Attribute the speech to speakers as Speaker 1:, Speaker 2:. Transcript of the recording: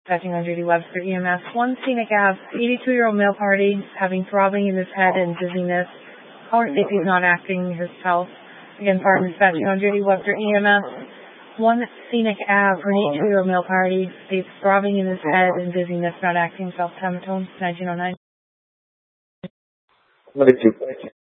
Speaker 1: Dispatching on duty Webster EMS. 1 Scenic Ave, 82-year-old male party having throbbing in his head and dizziness. Caller if he's not acting himself. Again, part dispatching on duty Webster EMS. 1 Scenic Ave, 82-year-old male party states throbbing in his head and dizziness, not acting himself. Time of tone 1909.